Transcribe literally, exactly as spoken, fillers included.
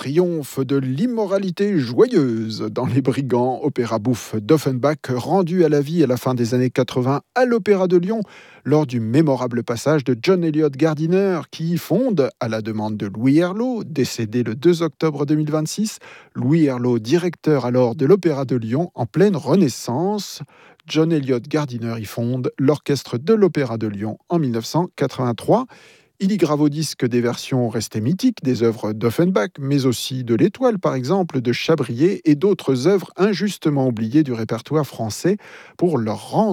Triomphe de l'immoralité joyeuse dans Les Brigands, opéra bouffe d'Offenbach, rendu à la vie à la fin des années quatre-vingts à l'Opéra de Lyon, lors du mémorable passage de John Eliot Gardiner, qui y fonde, à la demande de Louis Herlaut, décédé le deux octobre deux mille vingt-six, Louis Herlaut, directeur alors de l'Opéra de Lyon, en pleine Renaissance. John Eliot Gardiner y fonde l'orchestre de l'Opéra de Lyon en mille neuf cent quatre-vingt-trois. Il y grave au disque des versions restées mythiques des œuvres d'Offenbach, mais aussi de l'Étoile, par exemple, de Chabrier et d'autres œuvres injustement oubliées du répertoire français pour leur rendre